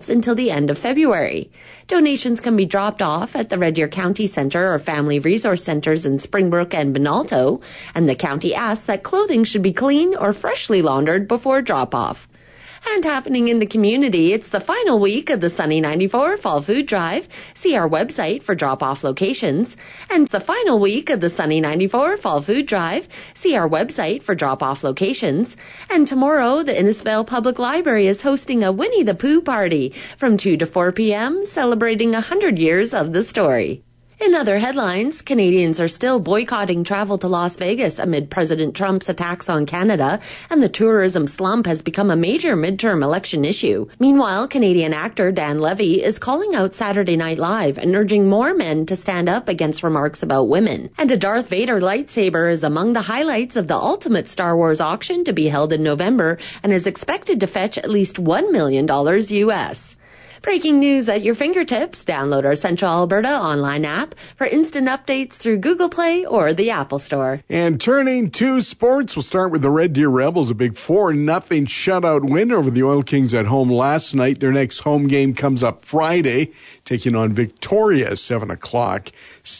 results until the end of February. Donations can be dropped off at the Red Deer County Centre or Family Resource Centres in Springbrook and Benalto, and the county asks that clothing should be clean or freshly laundered before drop-off. And happening in the community, it's the final week of the Sunny 94 Fall Food Drive. See our website for drop-off locations. And the final week of the Sunny 94 Fall Food Drive. See our website for drop-off locations. And tomorrow, the Innisfail Public Library is hosting a Winnie the Pooh party from 2 to 4 p.m., celebrating 100 years of the story. In other headlines, Canadians are still boycotting travel to Las Vegas amid President Trump's attacks on Canada, and the tourism slump has become a major midterm election issue. Meanwhile, Canadian actor Dan Levy is calling out Saturday Night Live and urging more men to stand up against remarks about women. And a Darth Vader lightsaber is among the highlights of the ultimate Star Wars auction to be held in November and is expected to fetch at least $1 million US. Breaking news at your fingertips. Download our Central Alberta online app for instant updates through Google Play or the Apple Store. And turning to sports, we'll start with the Red Deer Rebels. A big 4-0 shutout win over the Oil Kings at home last night. Their next home game comes up Friday, taking on Victoria, 7 o'clock.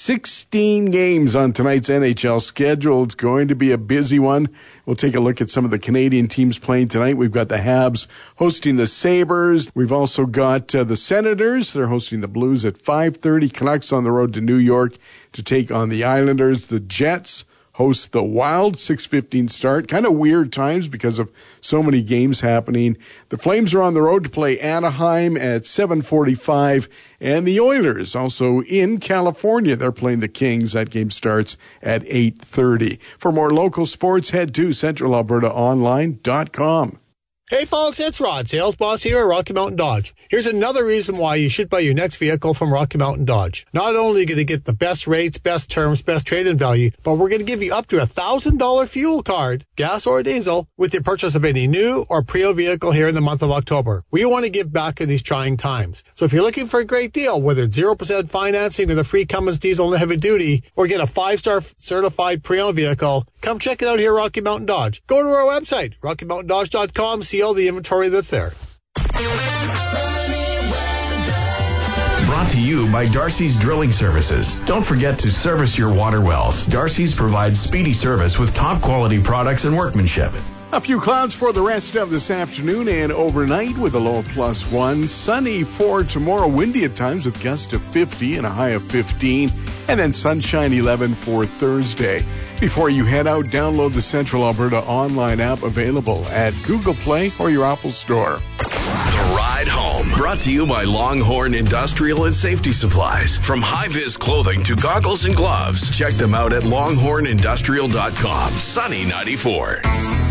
16 games on tonight's NHL schedule. It's going to be a busy one. We'll take a look at some of the Canadian teams playing tonight. We've got the Habs hosting the Sabres. We've also got the Senators. They're hosting the Blues at 5:30. Canucks on the road to New York to take on the Islanders. The Jets host the Wild, 6:15 start. Kind of weird times because of so many games happening. The Flames are on the road to play Anaheim at 7:45. And the Oilers also in California. They're playing the Kings. That game starts at 8:30. For more local sports, head to centralalbertaonline.com. Hey folks, it's Rod, sales boss here at Rocky Mountain Dodge. Here's another reason why you should buy your next vehicle from Rocky Mountain Dodge. Not only are you going to get the best rates, best terms, best trade-in value, but we're going to give you up to $1,000 fuel card, gas or diesel, with your purchase of any new or pre-owned vehicle here in the month of October. We want to give back in these trying times. So if you're looking for a great deal, whether it's 0% financing or the free Cummins diesel and heavy duty, or get a 5-star certified pre-owned vehicle, come check it out here at Rocky Mountain Dodge. Go to our website, RockyMountainDodge.com, see all the inventory that's there. Brought to you by Darcy's Drilling Services. Don't forget to service your water wells. Darcy's provides speedy service with top quality products and workmanship. A few clouds for the rest of this afternoon and overnight with a low of +1. Sunny for tomorrow, windy at times with gusts of 50 and a high of 15. And then sunshine 11 for Thursday. Before you head out, download the Central Alberta online app available at Google Play or your Apple Store. The Ride Home, brought to you by Longhorn Industrial and Safety Supplies. From high-vis clothing to goggles and gloves, check them out at longhornindustrial.com. Sunny 94.